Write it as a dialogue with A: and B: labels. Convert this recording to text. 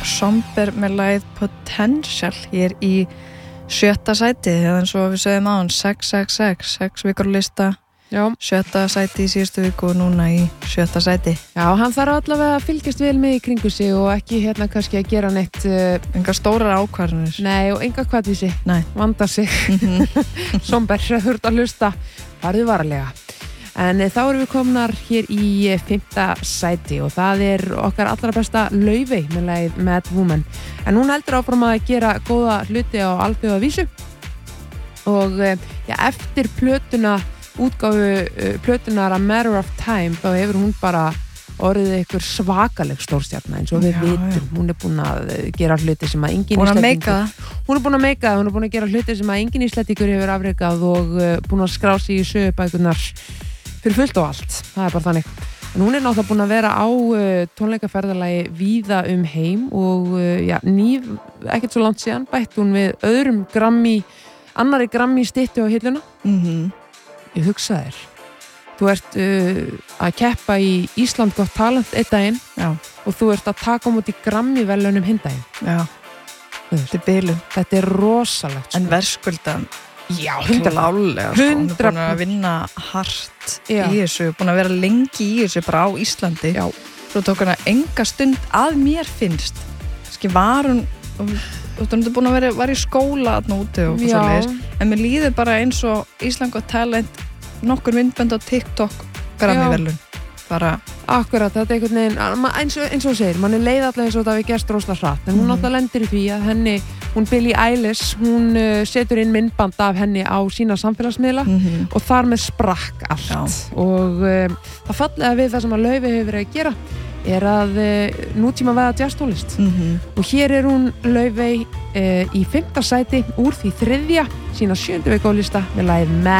A: Somber með lagið Potential hér í 7. sæti, eða eins og við sögum á hann 6 vikur lista. Já. 7. sæti í síðustu viku og núna í 7. sæti.
B: Já, hann þarf allavega að fylgjast vel með í kringu sig og ekki kannski að gera neitt
A: enga stórar ákvarðanir.
B: Nei, og enga hvatvísi.
A: Nei.
B: Vanda sig. Somber, hurt að hlusta. Farðu varlega. En þá erum við komnar hér í 5. sæti og það okkar allra besta Laufey með lagið Mad Woman. En hún heldur áfram að gera góða hluti á alþjóðavísu og eftir útgáfu plötunar A Matter of Time þá hefur hún bara orðið ykkur svakaleg stórstjarna eins og við vitum. Hún búin að gera hluti sem að engin Íslendingur hún búin að meika það, hún búin að gera hluti sem að engin Íslendingur hefur afrekað og búin að skrá sig í sögubækurnar fyrir fullt og allt, það bara þannig. En hún náttúrulega búin að vera á tónleikaferðalagi víða heim og ekkert svo langt síðan bætt hún við annarri Grammy styttu á hilluna. Ég hugsa þér, þú ert að keppa í Ísland Got Talent einn daginn og þú ert að taka á móti Grammy verðlaunum hinn daginn.
A: Já, þetta bilun.
B: Þetta rosalegt.
A: En verðskuldan
B: klálega.
A: Hún búin að vinna hart í þessu, búin að vera lengi í þessu bara á Íslandi. Já. Svo tók hana enga stund að mér finnst. Kanski var hún búin að var í skóla úti og svoleiðis. En mér líður bara eins og Ísland Got Talent, nokkur myndbönd á TikTok, Grammy-verðlaun. Bara
B: akkurat, þetta einhvern veginn eins og segir, mann leið alltaf eins og þetta við gerst rosalega hratt, en hún alltaf lendir í því að hún Billie Eilish, hún setur inn myndband af henni á sína samfélagsmiðla og þar með sprakk allt. Og það fallega við það sem að Laufey hefur verið að gera að nútíma veða jazztónlist. Og hér hún Laufey í 5. sæti úr því 3. sína 7. viku á lista með lagið Mad